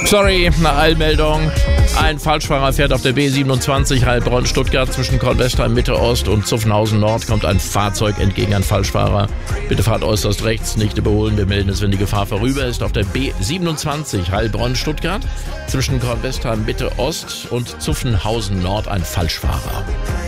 Sorry, eine Eilmeldung. Ein Falschfahrer fährt auf der B27 Heilbronn-Stuttgart zwischen Kornwestheim Mitte Ost und Zuffenhausen Nord. Kommt ein Fahrzeug entgegen, ein Falschfahrer. Bitte fahrt äußerst rechts, nicht überholen. Wir melden es, wenn die Gefahr vorüber ist. Auf der B27 Heilbronn-Stuttgart zwischen Kornwestheim Mitte Ost und Zuffenhausen Nord ein Falschfahrer.